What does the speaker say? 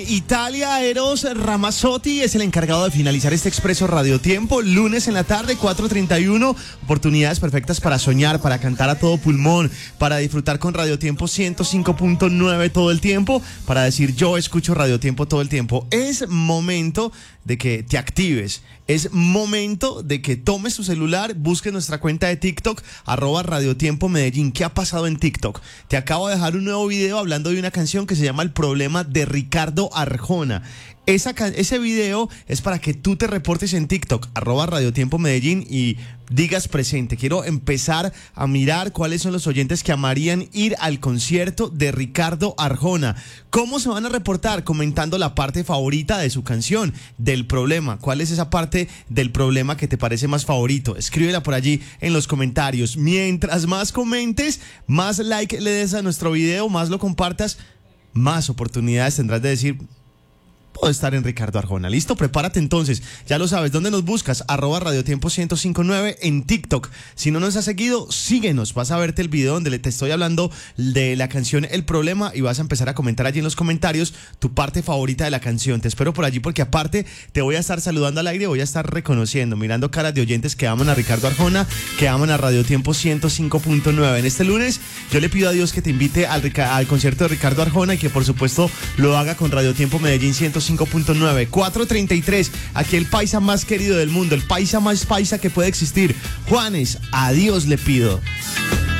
Italia Eros Ramazzotti es el encargado de finalizar este Expreso Radio Tiempo, lunes en la tarde, 4:31, oportunidades perfectas para soñar, para cantar a todo pulmón, para disfrutar con Radio Tiempo 105.9 todo el tiempo, para decir yo escucho Radio Tiempo todo el tiempo. Es momento de que te actives, es momento de que tomes tu celular, busques nuestra cuenta de TikTok, @radiotiempo_Medellín. ¿Qué ha pasado en TikTok? Te acabo de dejar un nuevo video hablando de una canción que se llama El Problema de Ricardo Arjona. Ese video es para que tú te reportes en TikTok, @radiotiempo_Medellín, y digas presente. Quiero empezar a mirar cuáles son los oyentes que amarían ir al concierto de Ricardo Arjona. ¿Cómo se van a reportar? Comentando la parte favorita de su canción, del problema. ¿Cuál es esa parte del problema que te parece más favorito? Escríbela por allí en los comentarios. Mientras más comentes, más like le des a nuestro video, más lo compartas, más oportunidades tendrás de decir: puedo estar en Ricardo Arjona. ¿Listo? Prepárate entonces. Ya lo sabes. ¿Dónde nos buscas? @radiotiempo 1059 en TikTok. Si no nos has seguido, síguenos. Vas a verte el video donde te estoy hablando de la canción El Problema y vas a empezar a comentar allí en los comentarios tu parte favorita de la canción. Te espero por allí porque aparte te voy a estar saludando al aire, voy a estar reconociendo, mirando caras de oyentes que aman a Ricardo Arjona, que aman a Radio Tiempo 105.9. En este lunes yo le pido a Dios que te invite al concierto de Ricardo Arjona y que por supuesto lo haga con Radio Tiempo Medellín 105.9. 4:33, aquí el paisa más querido del mundo, el paisa más paisa que puede existir. Juanes, a Dios le pido.